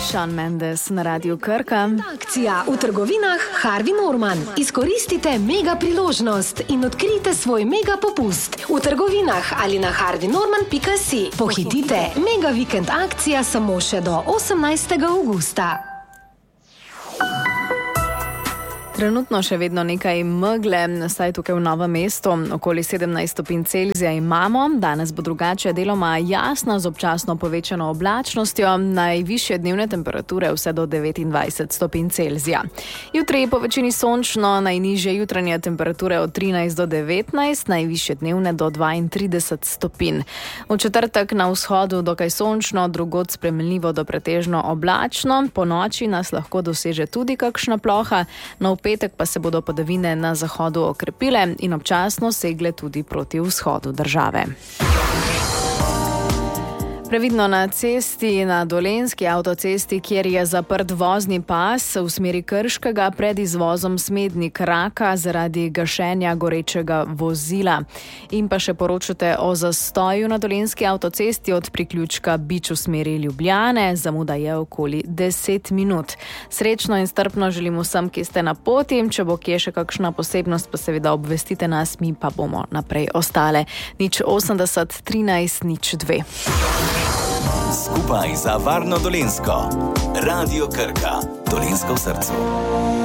Shawn Mendes na Radiu Krka. Akcija v trgovinah Harvey Norman. Izkoristite mega priložnost in odkrijte svoj mega popust. V trgovinah ali na harveynorman.si. Pohitite, mega vikend akcija samo še do 18. avgusta. Trenutno še vedno nekaj megle, saj tukaj v Novem mestu, okoli 17 stopinj Celzija imamo. Danes bo drugače, deloma jasno z občasno povečano oblačnostjo, najvišje dnevne temperature vse do 29 stopinj Celzija. Jutri po večini sončno, najnižje jutranje temperature od 13 do 19, najvišje dnevne do 32 stopinj. V četrtek na vzhodu dokaj sončno, drugod spremenljivo do pretežno oblačno, po noči nas lahko doseže tudi kakšna ploha, no v petek pa se bodo padavine na zahodu okrepile in občasno segle tudi proti vzhodu države. Previdno na cesti, na Dolenjski avtocesti, kjer je zaprt vozni pas v smeri Krškega pred izvozom Smednik-Raka zaradi gašenja gorečega vozila. In pa še poročate o zastoju na Dolenjski avtocesti od priključka Bič v smeri Ljubljane, zamuda je okoli 10 minut. Srečno in strpno želim vsem, ki ste na poti, če bo kje še kakšna posebnost, pa seveda obvestite nas, mi pa bomo naprej ostale. 080 13 02. Skupaj za varno Dolenjsko. Radio Krka. Dolenjsko v srcu.